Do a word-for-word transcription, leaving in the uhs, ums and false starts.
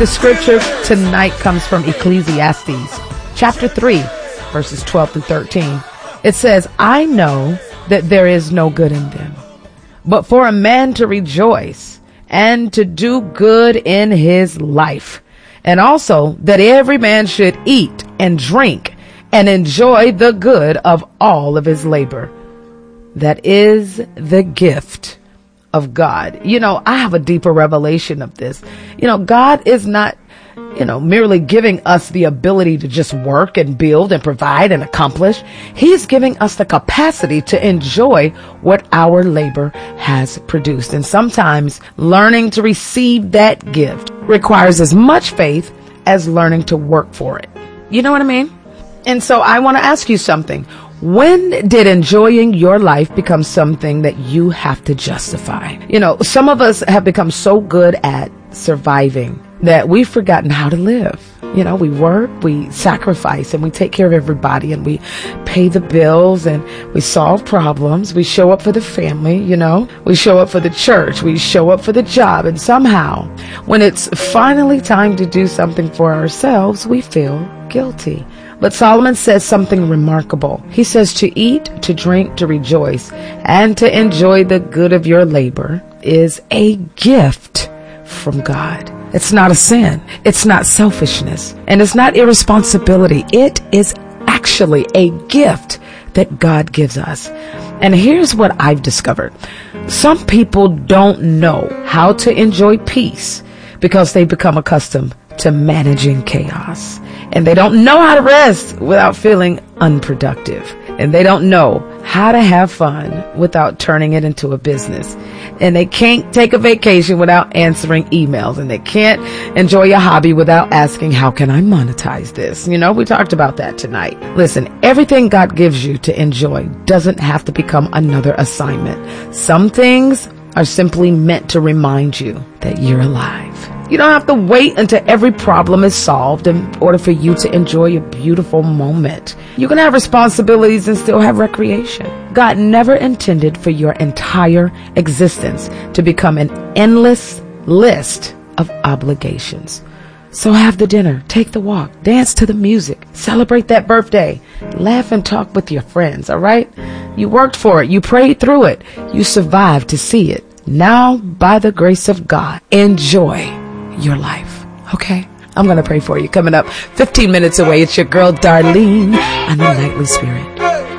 The scripture tonight comes from Ecclesiastes chapter three, verses twelve through thirteen. It says, I know that there is no good in them, but for a man to rejoice and to do good in his life, and also that every man should eat and drink and enjoy the good of all of his labor. That is the gift of God. You know, I have a deeper revelation of this. You know, God is not, you know, merely giving us the ability to just work and build and provide and accomplish. He's giving us the capacity to enjoy what our labor has produced. And sometimes learning to receive that gift requires as much faith as learning to work for it. You know what I mean? And so I want to ask you something. When did enjoying your life become something that you have to justify? You know, some of us have become so good at surviving that we've forgotten how to live. You know, we work, we sacrifice, and we take care of everybody, and we pay the bills, and we solve problems. We show up for the family, you know, we show up for the church, we show up for the job, and somehow when it's finally time to do something for ourselves, we feel guilty. But Solomon says something remarkable. He says to eat, to drink, to rejoice, and to enjoy the good of your labor is a gift from God. It's not a sin. It's not selfishness. And it's not irresponsibility. It is actually a gift that God gives us. And here's what I've discovered. Some people don't know how to enjoy peace because they become accustomed to managing chaos. And they don't know how to rest without feeling unproductive. And they don't know how to have fun without turning it into a business. And they can't take a vacation without answering emails. And they can't enjoy a hobby without asking, how can I monetize this? You know, we talked about that tonight. Listen, everything God gives you to enjoy doesn't have to become another assignment. Some things are simply meant to remind you that you're alive. You don't have to wait until every problem is solved in order for you to enjoy a beautiful moment. You can have responsibilities and still have recreation. God never intended for your entire existence to become an endless list of obligations. So have the dinner, take the walk, dance to the music, celebrate that birthday, laugh and talk with your friends, all right? You worked for it, you prayed through it, you survived to see it. Now, by the grace of God, enjoy your life. Okay? I'm going to pray for you. Coming up fifteen minutes away, it's your girl Darlene and the Nightly Spirit.